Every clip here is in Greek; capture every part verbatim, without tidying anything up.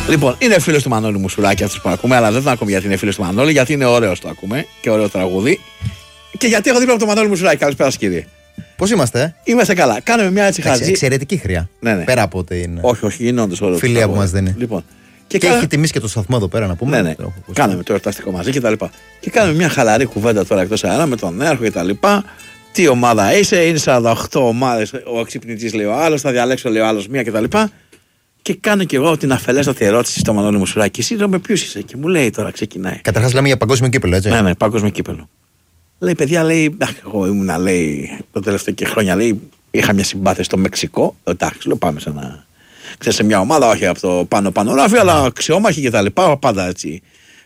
Λοιπόν, είναι φίλος του Μανώλη Μουσουράκη αυτός που ακούμε, αλλά δεν θα ακούμε γιατί είναι φίλος του Μανώλη, γιατί είναι ωραίος το ακούμε και ωραίο τραγούδι. Και γιατί έχω δίπλα από τον Μανώλη Μουσουράκη. Καλησπέρα, κύριε. Πώς είμαστε, ε? Είμαστε καλά. Κάνουμε μια έτσι χαζή. Εξαιρετική χρειά. Ναι, ναι. Πέρα από ότι είναι. Όχι, όχι, είναι όντως ωραίο. Φιλία που μας δίνει. Λοιπόν. Και, και έχει τιμήσει και το σταθμό εδώ πέρα να πούμε. Ναι, ναι. Κάναμε το εορταστικό μαζί και τα λοιπά. Και κάνουμε μια χαλαρή κουβέντα τώρα εκτός αέρα με τον Νέαρχο και τα λοιπά. Τι ομάδα είσαι, είναι σαράντα οκτώ ομάδες. Ο εξυπνητής λέει ο άλλος, θα διαλέξω λέει ο άλλος μία και τα λοιπά. Και κάνω κι εγώ την αφελέστατη ερώτηση στο Μανώλη Μουσουράκη. Εσύ με ποιους είσαι? Και μου λέει τώρα ξεκινάει. Καταρχάς λέμε για παγκόσμιο κύπελλο, έτσι. Ναι, ναι, παγκόσμιο κύπελλο. Λέει παιδιά, λέει, αχ, εγώ ήμουνα, λέει, το τελευταίο και χρόνια, λέει, είχα μια συμπάθεια στο Μεξικό. Εντάξει, λέω πάμε σε ένα. Ξέρεις, σε μια ομάδα, όχι από το πάνω πάνω ράφι, αλλά αξιόμαχοι και τα λοιπά. Πάντα έτσι.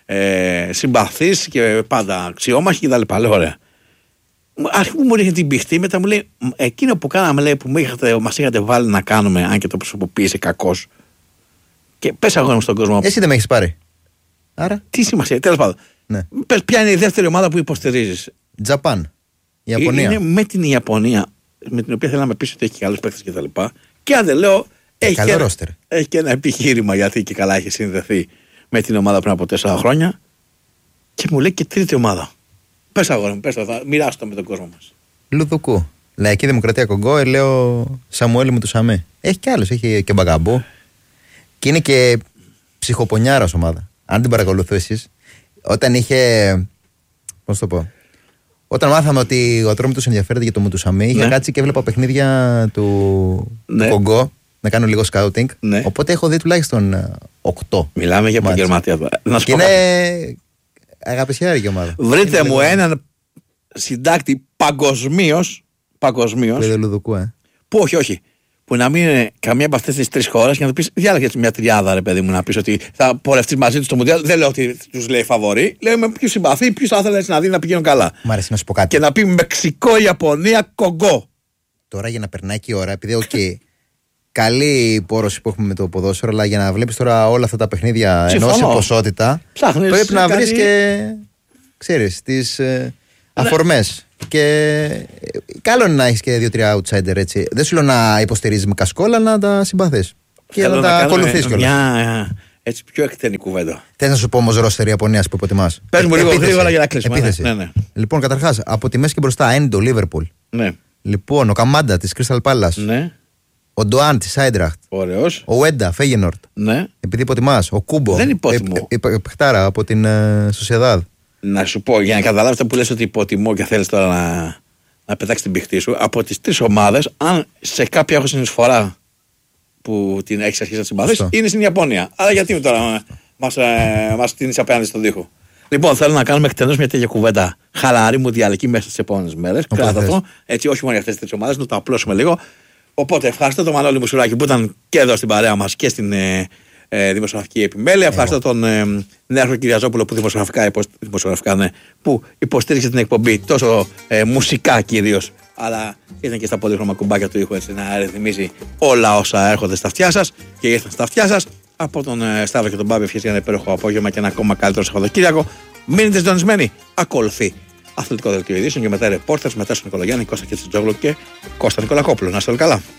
Ε, συμπαθείς και πάντα αξιόμαχοι και τα λοιπά. Λέω ωραία. Αρχή που μου ρίχνει την πηχτή, μετά μου λέει, εκείνο που κάναμε, λέει, που μας είχατε βάλει να κάνουμε, αν και το προσωποποίησε κακός. Και πες αγώνα μου στον κόσμο. Εσύ δεν με έχεις πάρει. Άρα. Τι σημασία, τέλος πάντων. Ναι. Πες, ποια είναι η δεύτερη ομάδα που υποστηρίζεις? Τζαπάν. Ιαπωνία. Είναι με την Ιαπωνία, με την οποία θέλω να με πεις ότι έχει καλούς παίκτες και τα λοιπά. Και αν δεν λέω, έχει, καλό και, ρόστερ. έχει και ένα επιχείρημα γιατί και καλά έχει συνδεθεί με την ομάδα πριν από τέσσερα χρόνια. Και μου λέει και τρίτη ομάδα. Πες αγώνα μου, πες το, θα μοιράσου το με τον κόσμο μας. Λουδουκού. Λαϊκή Δημοκρατία Κογκό, λέω Σαμουέλη με του Σαμέ. Έχει κι άλλους, έχει και Μπαγκαμπού. Και είναι και ψυχοπονιάρας ομάδα. Αν την παρακολουθήσεις, όταν είχε. Πώς το πω. Όταν μάθαμε ότι ο Ατρόμητος ενδιαφέρεται για το Μουτουσαμί, είχα ναι. κάτσει και έβλεπα παιχνίδια του, ναι. του Κογκό, να κάνω λίγο σκάουτινγκ. Ναι. Οπότε έχω δει τουλάχιστον οκτώ. Μιλάμε για επαγγελματία τώρα. Να σου και πω είναι αγαπησιάρικη ομάδα. Βρείτε είναι μου λίγο... έναν συντάκτη παγκοσμίως. Παγκοσμίως. Λουδουκού, ε. Που όχι, όχι. Που να μην είναι καμία από αυτές τις τρεις χώρες και να του πεις διάλεγε μια τριάδα, ρε παιδί μου, να πεις ότι θα πορευτείς μαζί του στο Μουντιάλ. Δεν λέω ότι τους λέει φαβορί. Λέω με ποιους συμπαθεί, ποιους θα ήθελες να δει να πηγαίνουν καλά. Μ' αρέσει να σου πω κάτι. Και να πει Μεξικό, Ιαπωνία, Κογκό. Τώρα για να περνάει και η ώρα, επειδή, οκ, okay, καλή υπόρρωση που έχουμε με το ποδόσφαιρο, αλλά για να βλέπεις τώρα όλα αυτά τα παιχνίδια ενώ σε ποσότητα, ψάχνεις πρέπει να κάτι... βρεις και, ξέρεις, τις ε, αφορμές. Και καλό είναι να έχεις και δύο-τρία outsider, έτσι. Δεν σου λέω να υποστηρίζεις με κασκόλα, να τα συμπαθείς. Και θέλω να, να τα ακολουθείς κιόλας. Μια έτσι πιο εκτενή κουβέντα. Θες να σου πω όμως ρόστερ Ιαπωνίας που υποτιμάς? Πες μου λίγο γρήγορα για να κλείσουμε. Επίθεση. Ναι, ναι. Λοιπόν, καταρχάς, από τη μέση και μπροστά, Έντο, Λίβερπουλ. Ναι. Λοιπόν, ο Καμάντα της Crystal Palace. Ναι. Ο Ντοάν της Άιντραχτ. Ωραίος. Ο Ουέντα, Φέγενορτ. Ναι. Επειδή υποτιμάς. Ο Κούμπο. Δεν υποτιμώ. Η παιχτάρα από την Σοσιαδάδ. Να σου πω, για να καταλάβεις που λες ότι υποτιμώ και θέλεις τώρα να, να πετάξεις την πηχτή σου, από τις τρεις ομάδες, αν σε κάποια έχω συνεισφορά που την έχεις αρχίσει να συμπαθείς, είναι στην Ιαπωνία. Άρα γιατί τώρα μας, ε, μας τίνεις απέναντι στον τοίχο. Λοιπόν, θέλω να κάνουμε εκτενώς μια τέτοια κουβέντα χαλαρή μου διαλική μέσα στις επόμενες μέρες. Κράτα αυτό. Έτσι, όχι μόνο για αυτές τις τρεις ομάδες, να το απλώσουμε λίγο. Οπότε, ευχαριστώ τον Μανώλη Μουσουράκη που ήταν και εδώ στην παρέα μας και στην ε, ε, δημοσιογραφική επιμέλεια. Ευχαριστώ τον ε, Νέαρχο Κυριαζόπουλο που δημοσιογραφικά, υποσ... δημοσιογραφικά ναι, που υποστήριξε την εκπομπή τόσο ε, μουσικά κυρίως, αλλά ήταν και στα πολύχρωμα κουμπάκια του ήχου, έτσι να αριθμίζει όλα όσα έρχονται στα αυτιά σας και ήρθαν στα αυτιά σας. Από τον ε, Σταύρο και τον Μπάμπη, ευχαριστώ για ένα υπέροχο απόγευμα και ένα ακόμα καλύτερο Σαββατοκύριακο. Μείνετε συντονισμένοι. Ακολουθεί αθλητικό δελτίο ειδήσεων και μετά ρεπόρτερς, μετά στον Νικολογιάννη, Κώστα Κιτσιτζόγλου και Κώστα Νικολακόπουλο. Να είστε όλοι καλά.